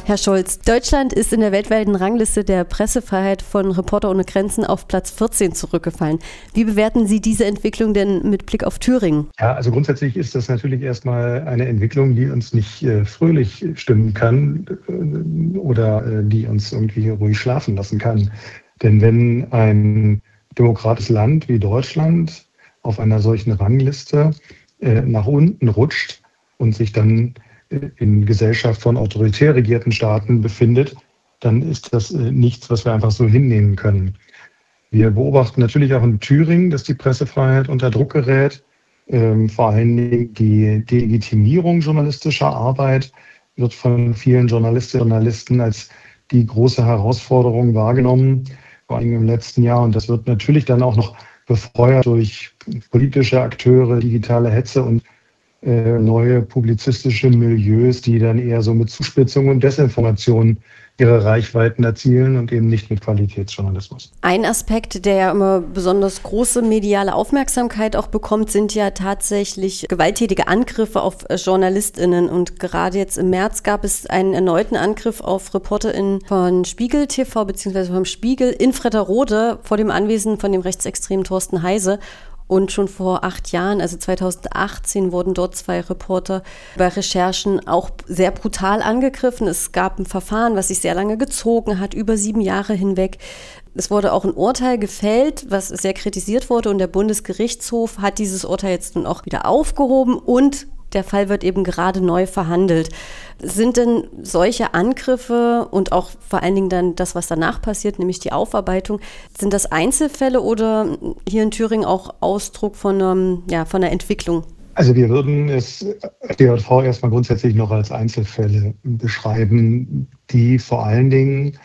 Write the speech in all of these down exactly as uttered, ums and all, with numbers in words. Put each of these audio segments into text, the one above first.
Herr Scholz, Deutschland ist in der weltweiten Rangliste der Pressefreiheit von Reporter ohne Grenzen auf Platz vierzehn zurückgefallen. Wie bewerten Sie diese Entwicklung denn mit Blick auf Thüringen? Ja, also grundsätzlich ist das natürlich erstmal eine Entwicklung, die uns nicht äh, fröhlich stimmen kann äh, oder äh, die uns irgendwie ruhig schlafen lassen kann. Denn wenn ein demokratisches Land wie Deutschland auf einer solchen Rangliste äh, nach unten rutscht und sich dann in Gesellschaft von autoritär regierten Staaten befindet, dann ist das nichts, was wir einfach so hinnehmen können. Wir beobachten natürlich auch in Thüringen, dass die Pressefreiheit unter Druck gerät. Ähm, vor allen Dingen die Delegitimierung journalistischer Arbeit wird von vielen Journalistinnen und Journalisten als die große Herausforderung wahrgenommen, vor allem im letzten Jahr. Und das wird natürlich dann auch noch befeuert durch politische Akteure, digitale Hetze und Äh, neue publizistische Milieus, die dann eher so mit Zuspitzung und Desinformation ihre Reichweiten erzielen und eben nicht mit Qualitätsjournalismus. Ein Aspekt, der ja immer besonders große mediale Aufmerksamkeit auch bekommt, sind ja tatsächlich gewalttätige Angriffe auf JournalistInnen. Und gerade jetzt im März gab es einen erneuten Angriff auf ReporterInnen von Spiegel T V bzw. vom Spiegel in Fretterode vor dem Anwesen von dem rechtsextremen Thorsten Heise. Und schon vor acht Jahren, also zweitausendachtzehn, wurden dort zwei Reporter bei Recherchen auch sehr brutal angegriffen. Es gab ein Verfahren, was sich sehr lange gezogen hat, über sieben Jahre hinweg. Es wurde auch ein Urteil gefällt, was sehr kritisiert wurde. Und der Bundesgerichtshof hat dieses Urteil jetzt nun auch wieder aufgehoben und der Fall wird eben gerade neu verhandelt. Sind denn solche Angriffe und auch vor allen Dingen dann das, was danach passiert, nämlich die Aufarbeitung, sind das Einzelfälle oder hier in Thüringen auch Ausdruck von, ähm, ja, von einer Entwicklung? Also wir würden es D J V erstmal grundsätzlich noch als Einzelfälle beschreiben, die vor allen Dingen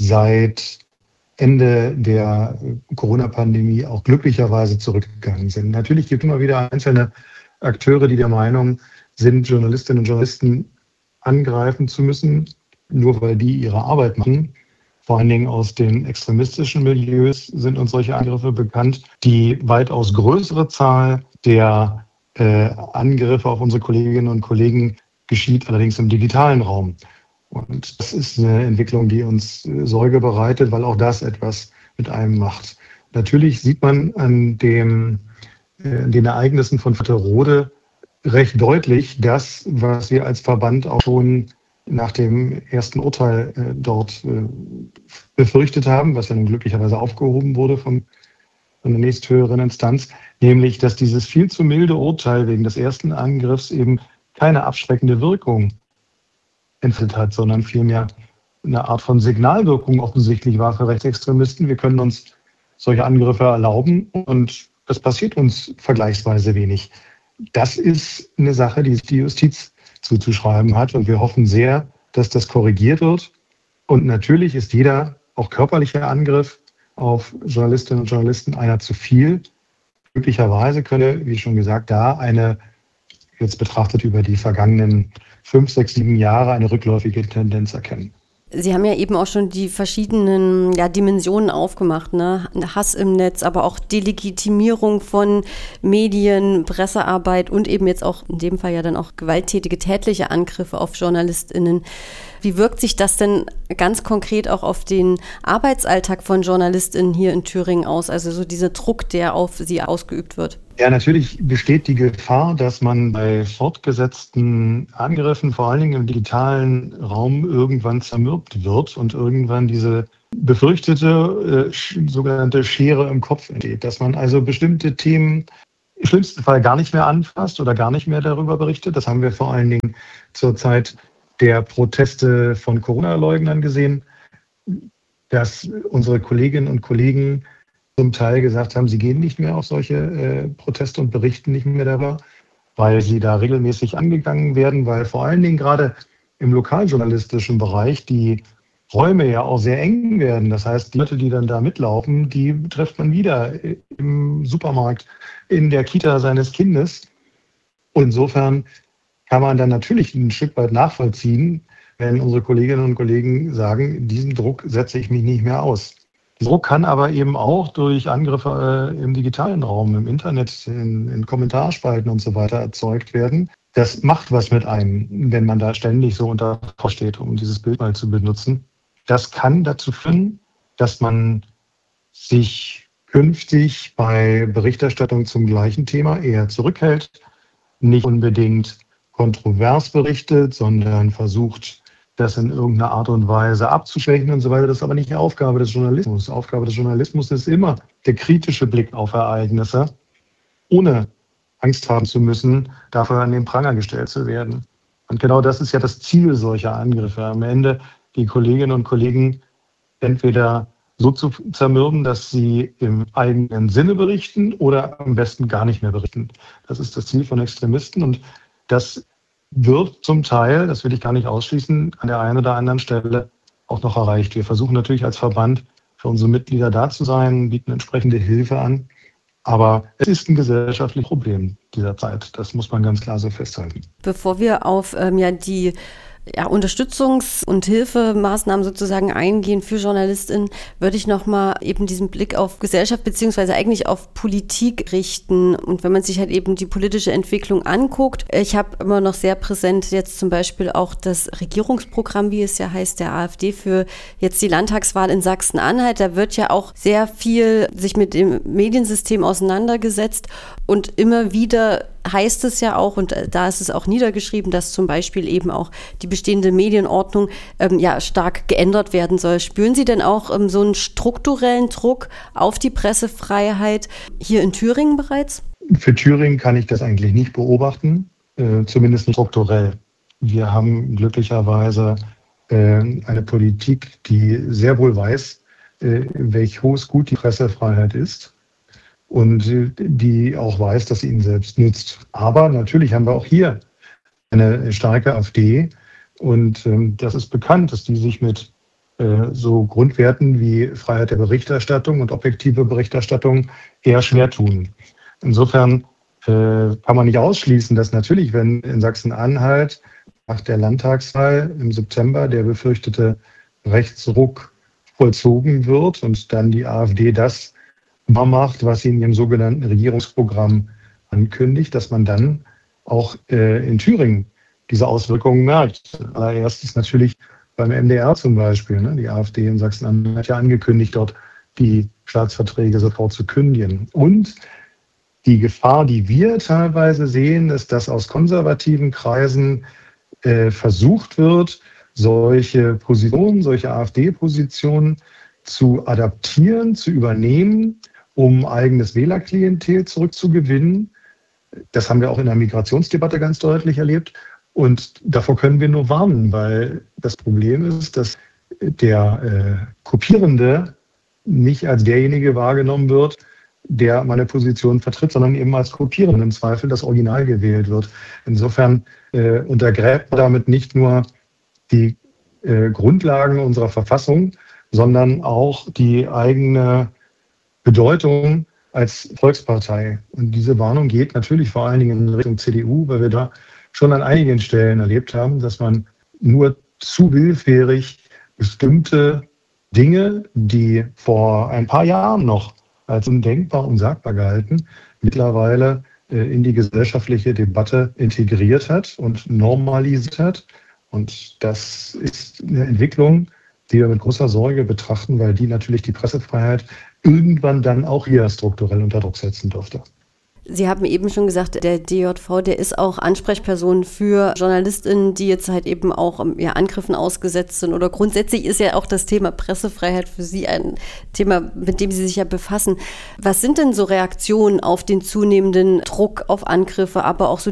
seit Ende der Corona-Pandemie auch glücklicherweise zurückgegangen sind. Natürlich gibt es immer wieder einzelne Akteure, die der Meinung sind, Journalistinnen und Journalisten angreifen zu müssen, nur weil die ihre Arbeit machen. Vor allen Dingen aus den extremistischen Milieus sind uns solche Angriffe bekannt. Die weitaus größere Zahl der äh, Angriffe auf unsere Kolleginnen und Kollegen geschieht allerdings im digitalen Raum. Und das ist eine Entwicklung, die uns äh, Sorge bereitet, weil auch das etwas mit einem macht. Natürlich sieht man an dem in den Ereignissen von Fretterode recht deutlich das, was wir als Verband auch schon nach dem ersten Urteil äh, dort äh, befürchtet haben, was ja nun glücklicherweise aufgehoben wurde vom, von der nächsthöheren Instanz, nämlich, dass dieses viel zu milde Urteil wegen des ersten Angriffs eben keine abschreckende Wirkung entwickelt hat, sondern vielmehr eine Art von Signalwirkung offensichtlich war für Rechtsextremisten. Wir können uns solche Angriffe erlauben und das passiert uns vergleichsweise wenig. Das ist eine Sache, die die Justiz zuzuschreiben hat. Und wir hoffen sehr, dass das korrigiert wird. Und natürlich ist jeder, auch körperlicher Angriff auf Journalistinnen und Journalisten einer zu viel. Möglicherweise könne, wie schon gesagt, da eine, jetzt betrachtet über die vergangenen fünf, sechs, sieben Jahre, eine rückläufige Tendenz erkennen. Sie haben ja eben auch schon die verschiedenen ja, Dimensionen aufgemacht, ne? Hass im Netz, aber auch Delegitimierung von Medien, Pressearbeit und eben jetzt auch in dem Fall ja dann auch gewalttätige, tätliche Angriffe auf JournalistInnen. Wie wirkt sich das denn ganz konkret auch auf den Arbeitsalltag von JournalistInnen hier in Thüringen aus? Also so dieser Druck, der auf sie ausgeübt wird? Ja, natürlich besteht die Gefahr, dass man bei fortgesetzten Angriffen, vor allen Dingen im digitalen Raum, irgendwann zermürbt wird und irgendwann diese befürchtete äh, sogenannte Schere im Kopf entsteht. Dass man also bestimmte Themen im schlimmsten Fall gar nicht mehr anfasst oder gar nicht mehr darüber berichtet. Das haben wir vor allen Dingen zur Zeit der Proteste von Corona-Leugnern gesehen, dass unsere Kolleginnen und Kollegen zum Teil gesagt haben, sie gehen nicht mehr auf solche äh, Proteste und berichten nicht mehr darüber, weil sie da regelmäßig angegangen werden, weil vor allen Dingen gerade im lokaljournalistischen Bereich die Räume ja auch sehr eng werden. Das heißt, die Leute, die dann da mitlaufen, die trifft man wieder im Supermarkt, in der Kita seines Kindes. Und insofern kann man dann natürlich ein Stück weit nachvollziehen, wenn unsere Kolleginnen und Kollegen sagen, diesen Druck setze ich mich nicht mehr aus. Der Druck kann aber eben auch durch Angriffe äh, im digitalen Raum, im Internet, in, in Kommentarspalten und so weiter erzeugt werden. das macht was mit einem, wenn man da ständig so unter Druck steht, um dieses Bild mal zu benutzen. Das kann dazu führen, dass man sich künftig bei Berichterstattung zum gleichen Thema eher zurückhält, nicht unbedingt kontrovers berichtet, sondern versucht, das in irgendeiner Art und Weise abzuschwächen und so weiter. Das ist aber nicht die Aufgabe des Journalismus. Die Aufgabe des Journalismus ist immer der kritische Blick auf Ereignisse, ohne Angst haben zu müssen, dafür an den Pranger gestellt zu werden. Und genau das ist ja das Ziel solcher Angriffe. Am Ende die Kolleginnen und Kollegen entweder so zu zermürben, dass sie im eigenen Sinne berichten oder am besten gar nicht mehr berichten. Das ist das Ziel von Extremisten und das wird zum Teil, das will ich gar nicht ausschließen, an der einen oder anderen Stelle auch noch erreicht. Wir versuchen natürlich als Verband für unsere Mitglieder da zu sein, bieten entsprechende Hilfe an. Aber es ist ein gesellschaftliches Problem dieser Zeit. Das muss man ganz klar so festhalten. Bevor wir auf ähm, ja, die ja, Unterstützungs- und Hilfemaßnahmen sozusagen eingehen für JournalistInnen, würde ich nochmal eben diesen Blick auf Gesellschaft beziehungsweise eigentlich auf Politik richten. Und wenn man sich halt eben die politische Entwicklung anguckt, ich habe immer noch sehr präsent jetzt zum Beispiel auch das Regierungsprogramm, wie es ja heißt, der AfD für jetzt die Landtagswahl in Sachsen-Anhalt. Da wird ja auch sehr viel sich mit dem Mediensystem auseinandergesetzt und immer wieder heißt es ja auch, und da ist es auch niedergeschrieben, dass zum Beispiel eben auch die bestehende Medienordnung ähm, ja stark geändert werden soll. Spüren Sie denn auch ähm, so einen strukturellen Druck auf die Pressefreiheit hier in Thüringen bereits? Für Thüringen kann ich das eigentlich nicht beobachten, äh, zumindest nicht strukturell. Wir haben glücklicherweise äh, eine Politik, die sehr wohl weiß, äh, welch hohes Gut die Pressefreiheit ist. Und die auch weiß, dass sie ihn selbst nutzt. Aber natürlich haben wir auch hier eine starke AfD. Und ähm, das ist bekannt, dass die sich mit äh, so Grundwerten wie Freiheit der Berichterstattung und objektive Berichterstattung eher schwer tun. Insofern äh, kann man nicht ausschließen, dass natürlich, wenn in Sachsen-Anhalt nach der Landtagswahl im September der befürchtete Rechtsruck vollzogen wird und dann die AfD das macht, was sie in ihrem sogenannten Regierungsprogramm ankündigt, dass man dann auch äh, in Thüringen diese Auswirkungen merkt. Allererstes natürlich beim M D R zum Beispiel. Ne? Die AfD in Sachsen-Anhalt hat ja angekündigt, dort die Staatsverträge sofort zu kündigen. Und die Gefahr, die wir teilweise sehen, ist, dass aus konservativen Kreisen äh, versucht wird, solche Positionen, solche AfD-Positionen zu adaptieren, zu übernehmen, um eigenes Wählerklientel zurückzugewinnen. Das haben wir auch in der Migrationsdebatte ganz deutlich erlebt. Und davor können wir nur warnen, weil das Problem ist, dass der äh, Kopierende nicht als derjenige wahrgenommen wird, der meine Position vertritt, sondern eben als Kopierende im Zweifel das Original gewählt wird. Insofern äh, untergräbt man damit nicht nur die äh, Grundlagen unserer Verfassung, sondern auch die eigene Bedeutung als Volkspartei. Und diese Warnung geht natürlich vor allen Dingen in Richtung C D U, weil wir da schon an einigen Stellen erlebt haben, dass man nur zu willfährig bestimmte Dinge, die vor ein paar Jahren noch als undenkbar, unsagbar gehalten, mittlerweile äh, in die gesellschaftliche Debatte integriert hat und normalisiert hat. Und das ist eine Entwicklung, die wir mit großer Sorge betrachten, weil die natürlich die Pressefreiheit irgendwann dann auch hier strukturell unter Druck setzen dürfte. Sie haben eben schon gesagt, der D J V, der ist auch Ansprechperson für JournalistInnen, die jetzt halt eben auch ja, Angriffen ausgesetzt sind. Oder grundsätzlich ist ja auch das Thema Pressefreiheit für Sie ein Thema, mit dem Sie sich ja befassen. Was sind denn so Reaktionen auf den zunehmenden Druck auf Angriffe, aber auch so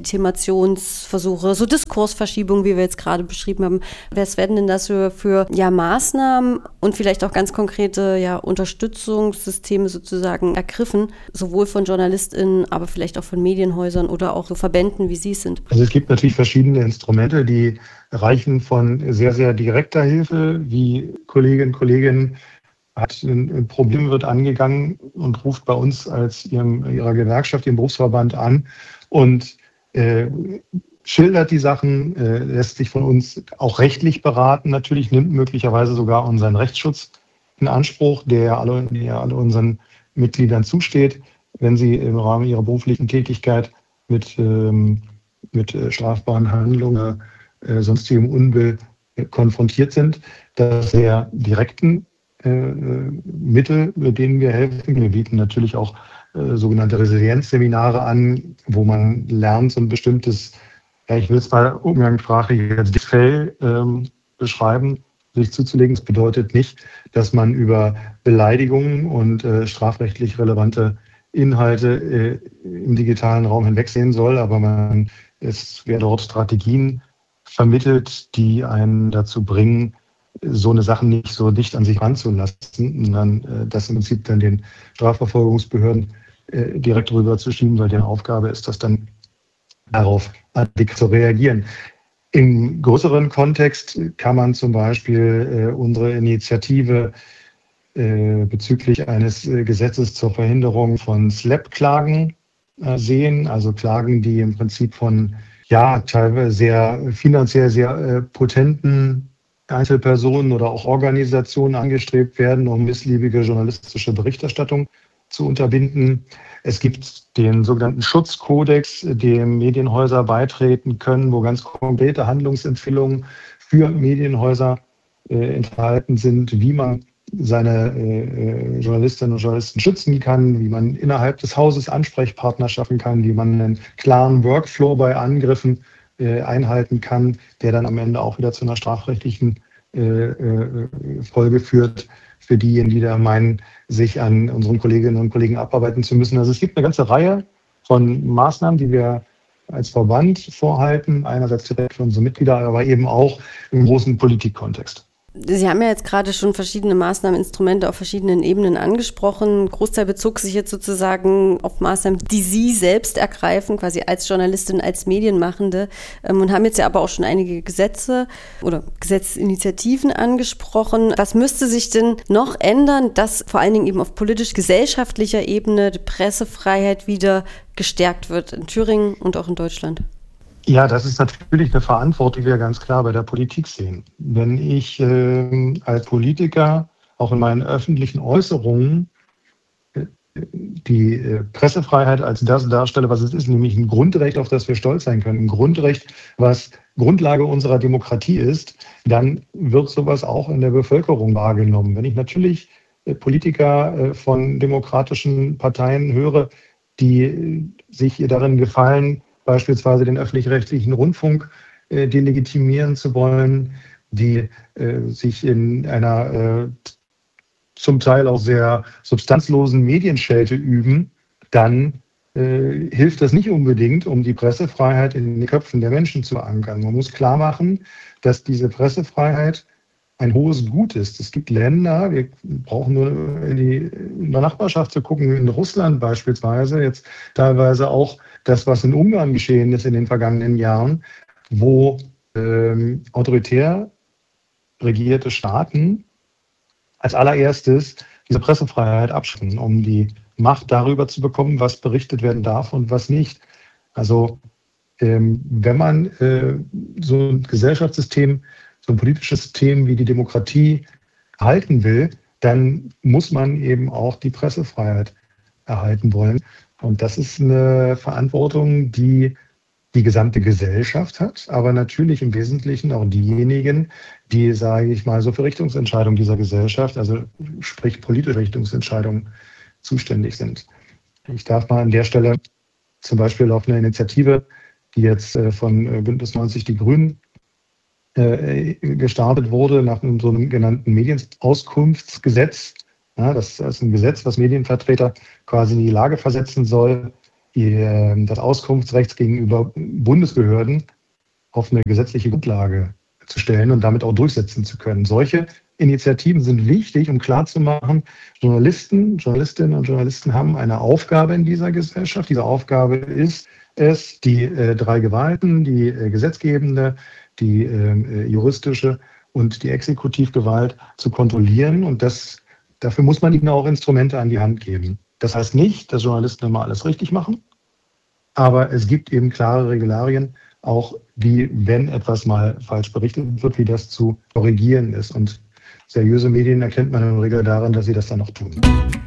Delegitimationsversuche, so Diskursverschiebungen, wie wir jetzt gerade beschrieben haben? Was werden denn das für, für ja, Maßnahmen und vielleicht auch ganz konkrete ja, Unterstützungssysteme sozusagen ergriffen, sowohl von JournalistInnen, aber vielleicht auch von Medienhäusern oder auch so Verbänden, wie Sie es sind? Also es gibt natürlich verschiedene Instrumente, die reichen von sehr, sehr direkter Hilfe, wie Kolleginnen und Kollegen hat ein Problem, wird angegangen und ruft bei uns als ihrem, ihrer Gewerkschaft, ihrem Berufsverband an und äh, schildert die Sachen, äh, lässt sich von uns auch rechtlich beraten, natürlich nimmt möglicherweise sogar unseren Rechtsschutz in Anspruch, der alle, der alle unseren Mitgliedern zusteht, wenn sie im Rahmen ihrer beruflichen Tätigkeit mit ähm, mit äh, strafbaren Handlungen, äh, sonstigem Unbill äh, konfrontiert sind, dass sehr direkten äh, Mittel, mit denen wir helfen. Wir bieten natürlich auch äh, sogenannte Resilienzseminare an, wo man lernt, so ein bestimmtes, ja, ich will es mal umgangssprachlich als Fell ähm, beschreiben, sich zuzulegen. Das bedeutet nicht, dass man über Beleidigungen und äh, strafrechtlich relevante Inhalte äh, im digitalen Raum hinwegsehen soll, aber man, es werden dort Strategien vermittelt, die einen dazu bringen, so eine Sache nicht so dicht an sich ranzulassen und dann äh, das im Prinzip dann den Strafverfolgungsbehörden äh, direkt rüber zu schieben, weil deren Aufgabe ist, das dann darauf adäquat zu reagieren. Im größeren Kontext kann man zum Beispiel äh, unsere Initiative äh, bezüglich eines äh, Gesetzes zur Verhinderung von Slap-Klagen äh, sehen, also Klagen, die im Prinzip von ja teilweise sehr finanziell sehr äh, potenten Einzelpersonen oder auch Organisationen angestrebt werden, um missliebige journalistische Berichterstattung zu unterbinden. Es gibt den sogenannten Schutzkodex, dem Medienhäuser beitreten können, wo ganz konkrete Handlungsempfehlungen für Medienhäuser äh, enthalten sind, wie man seine äh, Journalistinnen und Journalisten schützen kann, wie man innerhalb des Hauses Ansprechpartner schaffen kann, wie man einen klaren Workflow bei Angriffen äh, einhalten kann, der dann am Ende auch wieder zu einer strafrechtlichen äh, äh, Folge führt für diejenigen, die da meinen, sich an unseren Kolleginnen und Kollegen abarbeiten zu müssen. Also es gibt eine ganze Reihe von Maßnahmen, die wir als Verband vorhalten, einerseits direkt für unsere Mitglieder, aber eben auch im großen Politikkontext. Sie haben ja jetzt gerade schon verschiedene Maßnahmen, Instrumente auf verschiedenen Ebenen angesprochen. Ein Großteil bezog sich jetzt sozusagen auf Maßnahmen, die Sie selbst ergreifen, quasi als Journalistin, als Medienmachende, und haben jetzt ja aber auch schon einige Gesetze oder Gesetzesinitiativen angesprochen. Was müsste sich denn noch ändern, dass vor allen Dingen eben auf politisch-gesellschaftlicher Ebene die Pressefreiheit wieder gestärkt wird in Thüringen und auch in Deutschland? Ja, das ist natürlich eine Verantwortung, die wir ganz klar bei der Politik sehen. Wenn ich äh, als Politiker auch in meinen öffentlichen Äußerungen äh, die äh, Pressefreiheit als das darstelle, was es ist, nämlich ein Grundrecht, auf das wir stolz sein können, ein Grundrecht, was Grundlage unserer Demokratie ist, dann wird sowas auch in der Bevölkerung wahrgenommen. Wenn ich natürlich äh, Politiker äh, von demokratischen Parteien höre, die äh, sich darin gefallen, beispielsweise den öffentlich-rechtlichen Rundfunk äh, delegitimieren zu wollen, die äh, sich in einer äh, zum Teil auch sehr substanzlosen Medienschelte üben, dann äh, hilft das nicht unbedingt, um die Pressefreiheit in den Köpfen der Menschen zu verankern. Man muss klar machen, dass diese Pressefreiheit ein hohes Gut ist. Es gibt Länder, wir brauchen nur in die, in der Nachbarschaft zu gucken, in Russland beispielsweise, jetzt teilweise auch das, was in Ungarn geschehen ist in den vergangenen Jahren, wo ähm, autoritär regierte Staaten als allererstes diese Pressefreiheit abschaffen, um die Macht darüber zu bekommen, was berichtet werden darf und was nicht. Also ähm, wenn man äh, so ein Gesellschaftssystem, so ein politisches System wie die Demokratie halten will, dann muss man eben auch die Pressefreiheit erhalten wollen. Und das ist eine Verantwortung, die die gesamte Gesellschaft hat, aber natürlich im Wesentlichen auch diejenigen, die, sage ich mal, so für Richtungsentscheidungen dieser Gesellschaft, also sprich politische Richtungsentscheidungen, zuständig sind. Ich darf mal an der Stelle zum Beispiel auf eine Initiative, die jetzt von Bündnis neunzig Die Grünen gestartet wurde, nach so einem genannten Medienauskunftsgesetz. Ja, das ist ein Gesetz, was Medienvertreter quasi in die Lage versetzen soll, das Auskunftsrecht gegenüber Bundesbehörden auf eine gesetzliche Grundlage zu stellen und damit auch durchsetzen zu können. Solche Initiativen sind wichtig, um klarzumachen, Journalisten, Journalistinnen und Journalisten haben eine Aufgabe in dieser Gesellschaft. Diese Aufgabe ist es, die äh, drei Gewalten, die äh, gesetzgebende, die äh, juristische und die Exekutivgewalt zu kontrollieren. Und das, dafür muss man ihnen auch Instrumente an die Hand geben. Das heißt nicht, dass Journalisten immer alles richtig machen, aber es gibt eben klare Regularien, auch wie, wenn etwas mal falsch berichtet wird, wie das zu korrigieren ist. Und seriöse Medien erkennt man in der Regel daran, dass sie das dann auch tun.